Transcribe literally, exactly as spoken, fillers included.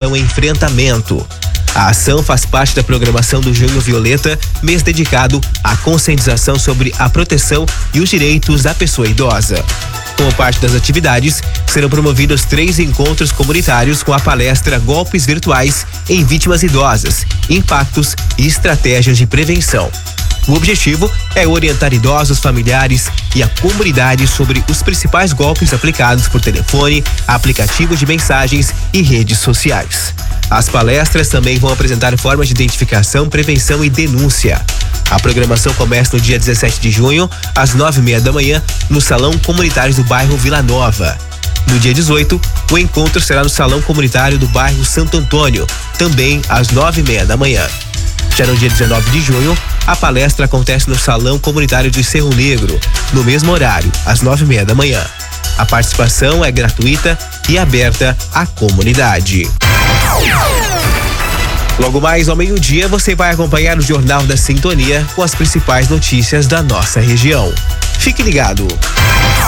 Operação Enfrentamento. A ação faz parte da programação do Junho Violeta, mês dedicado à conscientização sobre a proteção e os direitos da pessoa idosa. Como parte das atividades, serão promovidos três encontros comunitários com a palestra Golpes Virtuais em Vítimas Idosas, Impactos e Estratégias de Prevenção. O objetivo é orientar idosos, familiares e a comunidade sobre os principais golpes aplicados por telefone, aplicativos de mensagens e redes sociais. As palestras também vão apresentar formas de identificação, prevenção e denúncia. A programação começa no dia dezessete de junho, às nove e meia da manhã, no Salão Comunitário do bairro Vila Nova. No dia dezoito, o encontro será no Salão Comunitário do bairro Santo Antônio, também às nove e meia da manhã. Já no dia dezenove de junho, a palestra acontece no Salão Comunitário do Cerro Negro, no mesmo horário, às nove e meia da manhã. A participação é gratuita e aberta à comunidade. Logo mais ao meio-dia, você vai acompanhar o Jornal da Sintonia com as principais notícias da nossa região. Fique ligado.